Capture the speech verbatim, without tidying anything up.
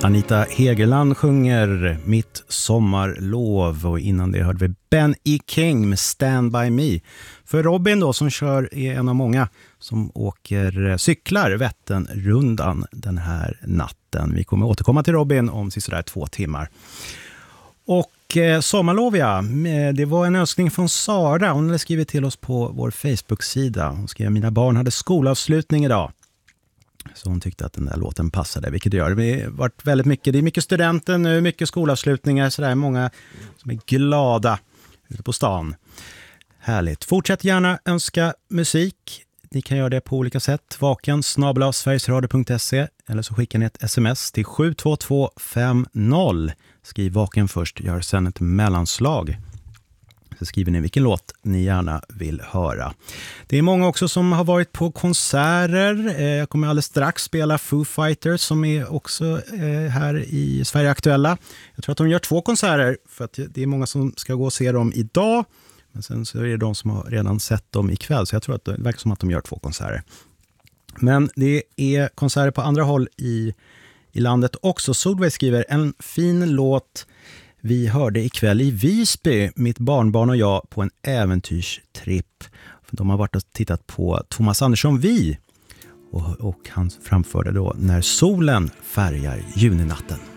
Anita Hegerland sjunger Mitt sommarlov, och innan det hörde vi Ben E. King med Stand By Me. För Robin då, som kör, är en av många som åker cyklar Vätternrundan den här natten. Vi kommer återkomma till Robin om sådär två timmar. Och eh, sommarlov, ja. Det var en önskning från Sara. Hon hade skrivit till oss på vår Facebook-sida. Hon skrev: mina barn hade skolavslutning idag. Så hon tyckte att den där låten passade, vilket det gör. Det har varit väldigt mycket, det är mycket studenter nu, mycket skolavslutningar, sådär, många som är glada ute på stan. Härligt. Fortsätt gärna önska musik. Ni kan göra det på olika sätt. Vaken snabel-a sverigesradio punkt se, eller så skickar ni ett sms till sju två två fem noll. Skriv vaken först, gör sen ett mellanslag. Så skriver ni vilken låt ni gärna vill höra. Det är många också som har varit på konserter. Jag kommer alldeles strax spela Foo Fighters, som är också här i Sverige aktuella. Jag tror att de gör två konserter, för att det är många som ska gå och se dem idag. Men sen så är det de som har redan sett dem ikväll, så jag tror att det verkar som att de gör två konserter. Men det är konserter på andra håll i, i landet också. Solveig skriver: en fin låt vi hörde ikväll i Visby, mitt barnbarn och jag, på en äventyrstripp. De har varit och tittat på Thomas Andersson Vi, och, och han framförde då När solen färgar juninatten.